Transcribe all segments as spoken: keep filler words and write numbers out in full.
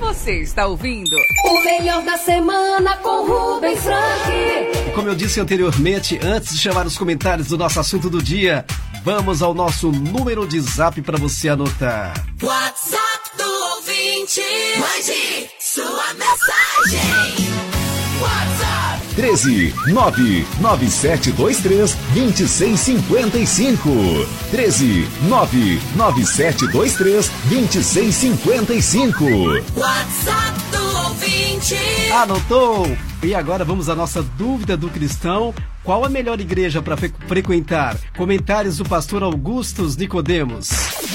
Você está ouvindo o melhor da semana com Rubens Frank. Como eu disse anteriormente, antes de chamar os comentários do nosso assunto do dia, vamos ao nosso número de zap para você anotar. WhatsApp do ouvinte. Mande sua mensagem. WhatsApp treze nove nove sete dois três dois seis cinco cinco. treze nove nove sete dois três dois seis cinco cinco. WhatsApp do ouvinte. Anotou? E agora vamos à nossa dúvida do cristão. Qual a melhor igreja para fre- frequentar? Comentários do pastor Augustus Nicodemos.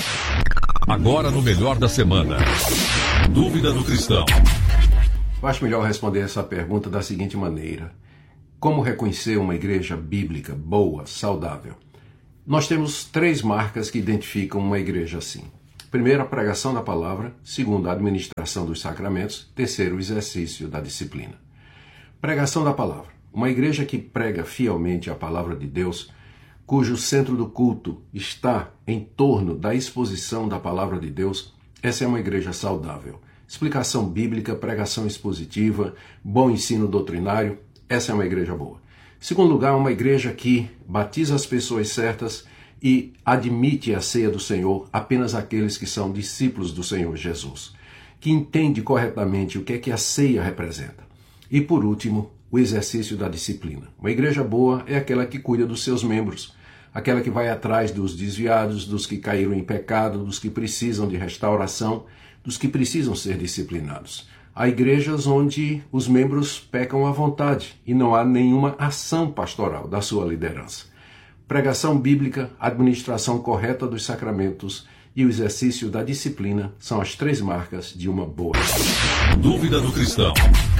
Agora no melhor da semana. Dúvida do cristão. Eu acho melhor responder essa pergunta da seguinte maneira: como reconhecer uma igreja bíblica boa, saudável? Nós temos três marcas que identificam uma igreja assim. Primeiro, a pregação da palavra. Segundo, a administração dos sacramentos. Terceiro, o exercício da disciplina. Pregação da palavra. Uma igreja que prega fielmente a palavra de Deus, cujo centro do culto está em torno da exposição da palavra de Deus, essa é uma igreja saudável. Explicação bíblica, pregação expositiva, bom ensino doutrinário, essa é uma igreja boa. Em segundo lugar, uma igreja que batiza as pessoas certas e admite a ceia do Senhor apenas aqueles que são discípulos do Senhor Jesus, que entende corretamente o que é que a ceia representa. E por último, o exercício da disciplina. Uma igreja boa é aquela que cuida dos seus membros, aquela que vai atrás dos desviados, dos que caíram em pecado, dos que precisam de restauração, dos que precisam ser disciplinados. Há igrejas onde os membros pecam à vontade e não há nenhuma ação pastoral da sua liderança. Pregação bíblica, administração correta dos sacramentos e o exercício da disciplina são as três marcas de uma boa. Dúvida do cristão.